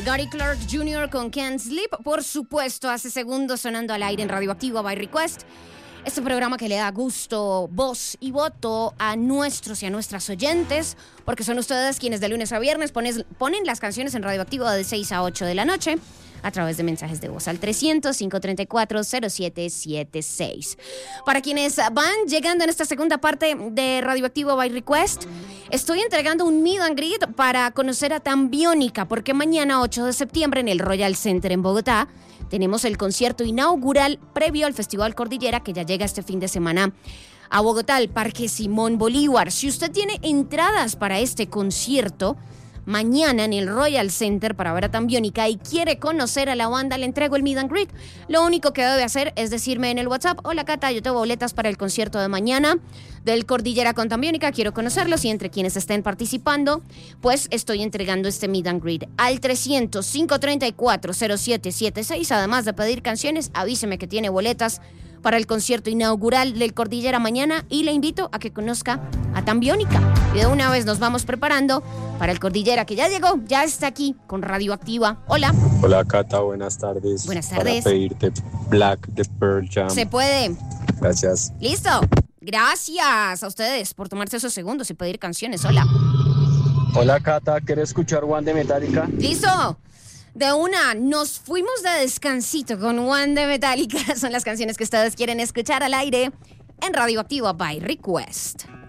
Gary Clark Jr. con Can't Sleep, por supuesto, hace segundos sonando al aire en Radioactiva by Request. Este programa que le da gusto, voz y voto a nuestros y a nuestras oyentes, porque son ustedes quienes de lunes a viernes ponen las canciones en Radioactiva de 6 a 8 de la noche a través de mensajes de voz al 300-534-0776. Para quienes van llegando en esta segunda parte de Radioactiva by Request, estoy entregando un meet and greet para conocer a Tambiónica, porque mañana 8 de septiembre en el Royal Center en Bogotá tenemos el concierto inaugural previo al Festival Cordillera, que ya llega este fin de semana a Bogotá, al Parque Simón Bolívar. Si usted tiene entradas para este concierto mañana en el Royal Center para ver a Tambiónica y quiere conocer a la banda, le entrego el meet and greet. Lo único que debe hacer es decirme en el WhatsApp: hola Cata, yo tengo boletas para el concierto de mañana del Cordillera con Tambiónica, quiero conocerlos, y entre quienes estén participando, pues estoy entregando este meet and greet al 300-534-0776. Además de pedir canciones, avíseme que tiene boletas para el concierto inaugural del Cordillera mañana y le invito a que conozca a Tambiónica. Y de una vez nos vamos preparando para el Cordillera, que ya llegó, ya está aquí con Radioactiva. Hola. Hola Cata, buenas tardes. Buenas tardes. Para pedirte Black de Pearl Jam. Se puede. Gracias. Listo. Gracias a ustedes por tomarse esos segundos y pedir canciones. Hola. Hola Cata, ¿quieres escuchar One de Metallica? Listo. De una, nos fuimos de descansito con One de Metallica. Son las canciones que ustedes quieren escuchar al aire en Radioactiva by Request.